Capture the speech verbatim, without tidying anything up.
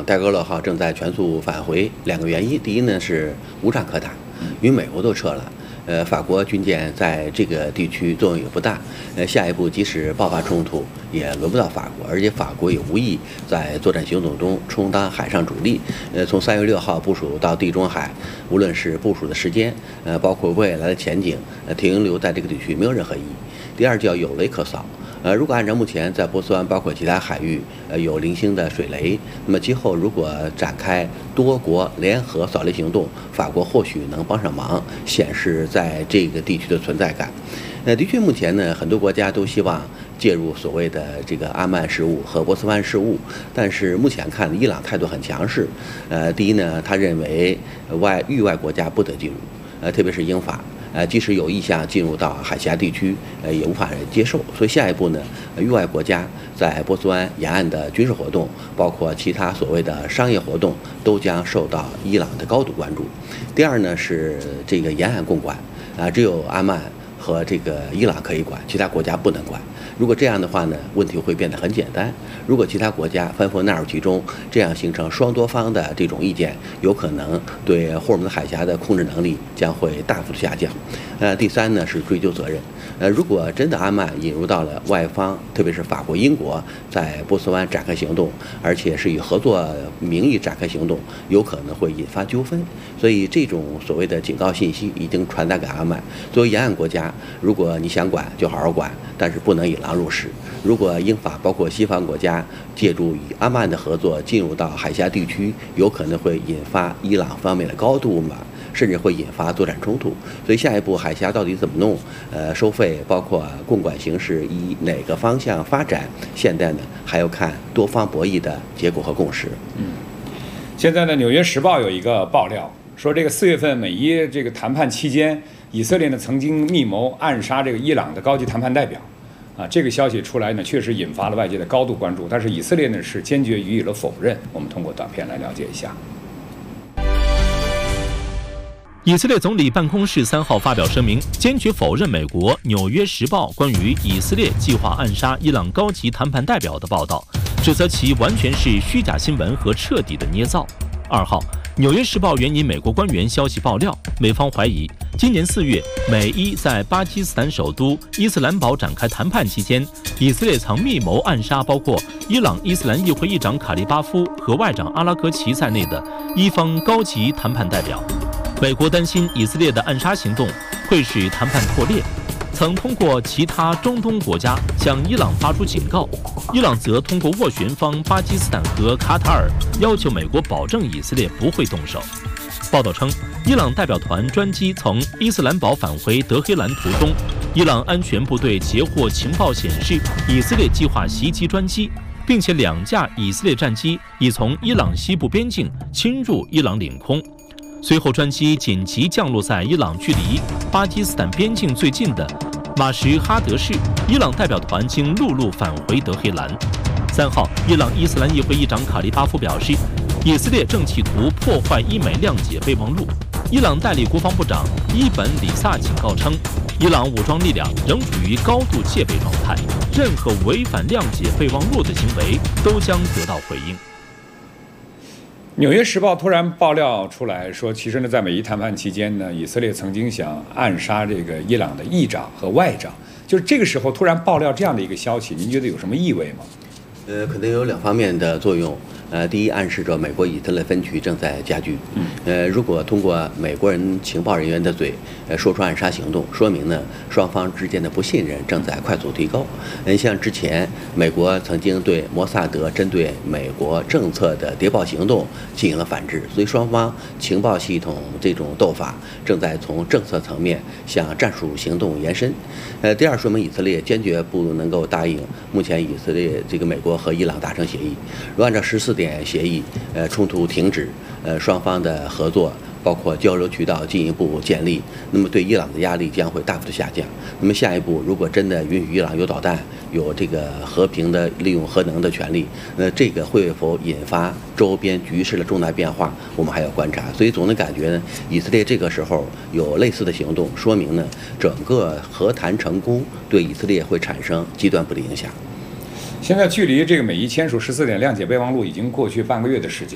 戴高乐号正在全速返回，两个原因，第一呢是无仗可打，因为美国都撤了。呃，法国军舰在这个地区作用也不大，呃，下一步即使爆发冲突，也轮不到法国，而且法国也无意在作战行动中充当海上主力。呃，从三月六号部署到地中海，无论是部署的时间，呃，包括未来的前景，呃，停留在这个地区没有任何意义。第二叫有雷可扫。呃，如果按照目前在波斯湾包括其他海域，呃，有零星的水雷，那么今后如果展开多国联合扫雷行动，法国或许能帮上忙，显示在这个地区的存在感。呃，的确，目前呢，很多国家都希望介入所谓的这个阿曼事务和波斯湾事务，但是目前看，伊朗态度很强势。呃，第一呢，他认为外域外国家不得进入，呃，特别是英法。呃，即使有意向进入到海峡地区，呃，也无法接受。所以下一步呢，域外国家在波斯湾沿岸的军事活动，包括其他所谓的商业活动，都将受到伊朗的高度关注。第二呢，是这个沿岸共管，啊，只有阿曼和这个伊朗可以管，其他国家不能管。如果这样的话呢，问题会变得很简单。如果其他国家纷纷纳入其中，这样形成双多方的这种意见，有可能对霍尔木兹海峡的控制能力将会大幅的下降。呃，第三呢是追究责任。呃，如果真的阿曼引入到了外方，特别是法国、英国在波斯湾展开行动，而且是以合作名义展开行动，有可能会引发纠纷。所以这种所谓的警告信息已经传达给阿曼。作为沿岸国家，如果你想管就好好管，但是不能引狼入室。如果英法包括西方国家借助与阿曼的合作进入到海峡地区，有可能会引发伊朗方面的高度嘛，甚至会引发作战冲突。所以下一步海峡到底怎么弄？呃，收费包括共管形式以哪个方向发展？现在呢，还要看多方博弈的结果和共识。 嗯，现在呢，《纽约时报》有一个爆料说，这个四月份美伊这个谈判期间，以色列呢曾经密谋暗杀这个伊朗的高级谈判代表。啊，这个消息出来呢，确实引发了外界的高度关注，但是以色列呢是坚决予以了否认。我们通过短片来了解一下。 以色列总理办公室三号发表声明，坚决否认美国《纽约时报》关于以色列计划暗杀伊朗高级谈判代表的报道，指责其完全是虚假新闻和彻底的捏造。二号，《纽约时报》援引美国官员消息爆料，美方怀疑今年四月，美伊在巴基斯坦首都伊斯兰堡展开谈判期间，以色列曾密谋暗杀包括伊朗伊斯兰议会议长卡利巴夫和外长阿拉格齐在内的伊方高级谈判代表。美国担心以色列的暗杀行动会使谈判破裂，曾通过其他中东国家向伊朗发出警告，伊朗则通过斡旋方巴基斯坦和卡塔尔要求美国保证以色列不会动手。报道称，伊朗代表团专机从伊斯兰堡返回德黑兰途中，伊朗安全部队截获情报显示，以色列计划袭击专机，并且两架以色列战机已从伊朗西部边境侵入伊朗领空。随后，专机紧急降落在伊朗距离巴基斯坦边境最近的马什哈德市，伊朗代表团经陆路返回德黑兰。三号，伊朗伊斯兰议会议长卡利巴夫表示，以色列正企图破坏伊美谅解备忘录。伊朗代理国防部长伊本里萨警告称，伊朗武装力量仍处于高度戒备状态，任何违反谅解备忘录的行为都将得到回应。 《纽约时报》突然爆料出来说，其实呢，在美伊谈判期间呢，以色列曾经想暗杀这个伊朗的议长和外长，就是这个时候突然爆料这样的一个消息，您觉得有什么意味吗？ 呃，可能有两方面的作用。呃，第一，暗示着美国以色列分歧正在加剧。呃，如果通过美国人情报人员的嘴，呃，说出暗杀行动，说明呢，双方之间的不信任正在快速提高。嗯，像之前美国曾经对摩萨德针对美国政策的谍报行动进行了反制，所以双方情报系统这种斗法正在从政策层面向战术行动延伸。呃，第二，说明以色列坚决不能够答应目前以色列这个美国和伊朗达成协议。如按照十四点协议，呃，冲突停止，呃，双方的合作包括交流渠道进一步建立，那么对伊朗的压力将会大幅的下降。那么下一步，如果真的允许伊朗有导弹，有这个和平的利用核能的权利，那这个会否引发周边局势的重大变化，我们还要观察。所以总的感觉呢，以色列这个时候有类似的行动，说明呢，整个和谈成功对以色列会产生极端不利影响。 现在距离这个美伊签署十四点谅解备忘录已经过去半个月的时间